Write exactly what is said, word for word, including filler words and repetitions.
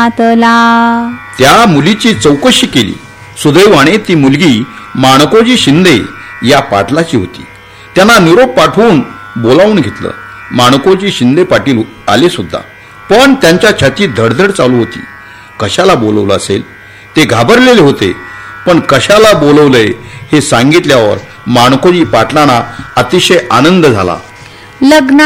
त्या मुलीची चौकशी केली. सुदैवाने ती मुलगी माणकोजी शिंदे या पाटलाची होती. त्यांना निरोप पाठवून बोलावून घेतलं. माणकोजी शिंदे पाटील आले सुद्धा, पण त्यांच्या छातीत धडधड चालू होती. कशाला बोलवलं असेल ते घाबरलेले होते, पण कशाला बोलवलंय हे सांगितल्यावर माणकोजी पाटलांना अतिशय आनंद झाला. लग्न